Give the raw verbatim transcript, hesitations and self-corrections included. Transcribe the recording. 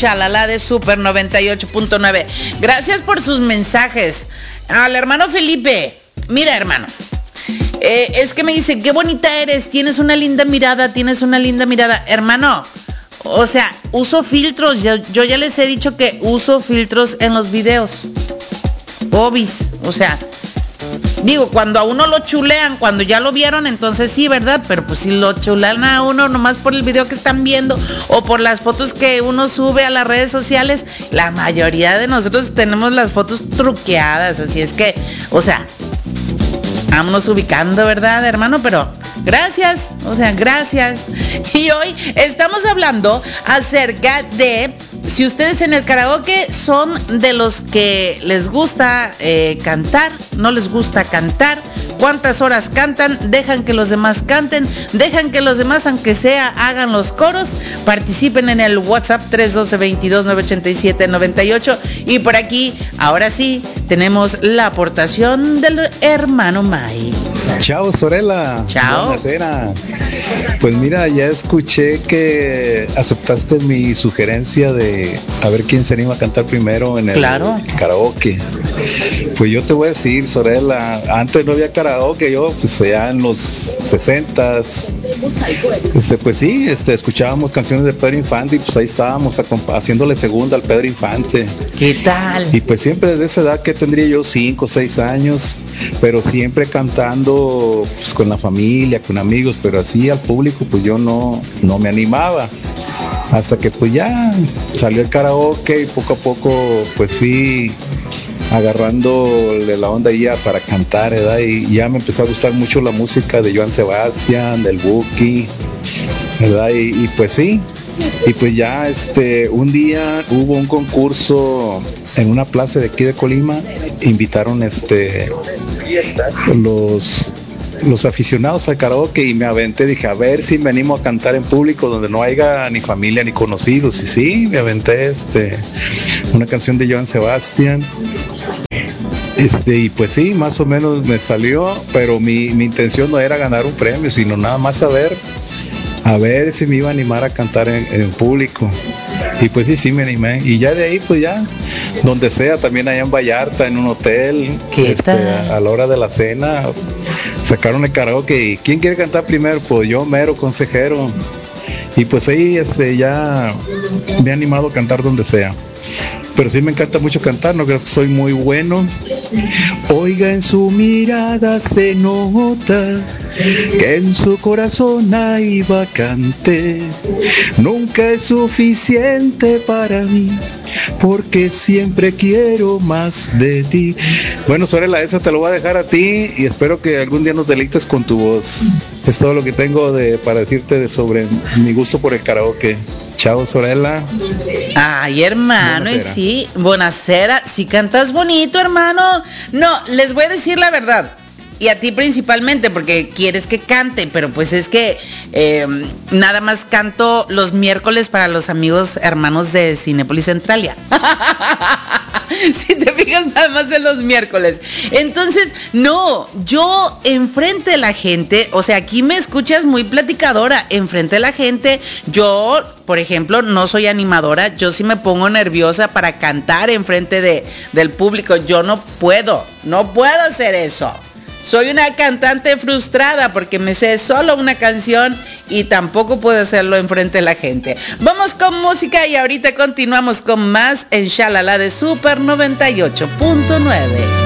Shalala de Super noventa y ocho punto nueve. Gracias por sus mensajes. Al hermano Felipe, mira hermano, eh, es que me dice, qué bonita eres, tienes una linda mirada, tienes una linda mirada. Hermano, o sea, uso filtros, yo, yo ya les he dicho que uso filtros en los videos. Obis, o sea, digo, cuando a uno lo chulean, cuando ya lo vieron, entonces sí, ¿verdad? Pero pues si lo chulean a uno nomás por el video que están viendo o por las fotos que uno sube a las redes sociales, la mayoría de nosotros tenemos las fotos truqueadas, así es que, o sea, vámonos ubicando, ¿verdad, hermano? Pero gracias, o sea, gracias. Y hoy estamos hablando acerca de si ustedes en el karaoke son de los que les gusta eh, cantar, no les gusta cantar, cuántas horas cantan, dejan que los demás canten, dejan que los demás, aunque sea, hagan los coros. Participen en el WhatsApp tres uno dos, veintidós, novecientos ochenta y siete, noventa y ocho. Y por aquí, ahora sí, tenemos la aportación del hermano May. Chao, Sorella. Chao. Buenasera. Pues mira, ya escuché que aceptaste mi sugerencia de a ver quién se anima a cantar primero en el, claro. el karaoke. Pues yo te voy a decir, Sorella, antes no había karaoke, yo pues ya en los sesentas, este, pues sí, este, escuchábamos canciones de Pedro Infante y pues ahí estábamos haciéndole segunda al Pedro Infante. ¿Qué tal? Y pues siempre desde esa edad que tendría yo cinco o seis años, pero siempre cantando pues con la familia, con amigos, pero así al público pues yo no, no me animaba. Hasta que pues ya salió el karaoke y poco a poco pues fui agarrándole la onda ya para cantar, ¿verdad? Y ya me empezó a gustar mucho la música de Joan Sebastián, del Buki, ¿verdad? Y, y pues sí, y pues ya este un día hubo un concurso en una plaza de aquí de Colima, invitaron este los los aficionados al karaoke y me aventé, dije a ver si me animo a cantar en público donde no haya ni familia ni conocidos, y sí, me aventé este una canción de Joan Sebastián, este y pues sí, más o menos me salió, pero mi, mi intención no era ganar un premio, sino nada más saber a ver si me iba a animar a cantar en, en público. Y pues sí, sí me animé. Y ya de ahí, pues ya, donde sea, también allá en Vallarta, en un hotel, este, a, a la hora de la cena, sacaron el karaoke. ¿Y quién quiere cantar primero? Pues yo, mero consejero. Y pues ahí este, ya me he animado a cantar donde sea. Pero sí me encanta mucho cantar, no creo que soy muy bueno. Oiga, en su mirada se nota que en su corazón hay vacante. Nunca es suficiente para mí, porque siempre quiero más de ti. Bueno, Sorella, esa te lo voy a dejar a ti y espero que algún día nos deleites con tu voz. Es todo lo que tengo de, para decirte de sobre mi gusto por el karaoke. Chao, Sorella. Ay, hermano, y sí, buenasera, si cantas bonito, hermano. No, les voy a decir la verdad, y a ti principalmente, porque quieres que cante, pero pues es que eh, nada más canto los miércoles para los amigos hermanos de Cinépolis Centralia. Si te fijas, nada más de los miércoles. Entonces, no, yo enfrente de la gente, o sea, aquí me escuchas muy platicadora, enfrente de la gente, yo, por ejemplo, no soy animadora, yo sí me pongo nerviosa para cantar enfrente de, del público, yo no puedo, no puedo hacer eso. Soy una cantante frustrada porque me sé solo una canción y tampoco puedo hacerlo enfrente de la gente. Vamos con música y ahorita continuamos con más en Shalala de Super noventa y ocho punto nueve.